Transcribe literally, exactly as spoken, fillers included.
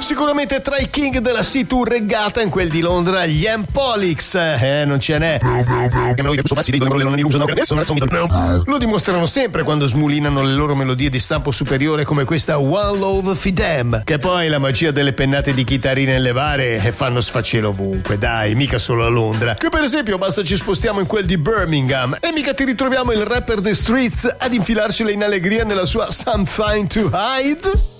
Sicuramente tra i king della C due reggata in quel di Londra, gli Ampolix. Eh, non ce n'è. Lo dimostrano sempre quando smulinano le loro melodie di stampo superiore come questa One Love Fidem, che poi la magia delle pennate di chitarrine nelle bare e fanno sfacelo ovunque, dai, mica solo a Londra. Che per esempio basta ci spostiamo in quel di Birmingham e mica ti ritroviamo il rapper The Streets ad infilarcela in allegria nella sua Something to Hide.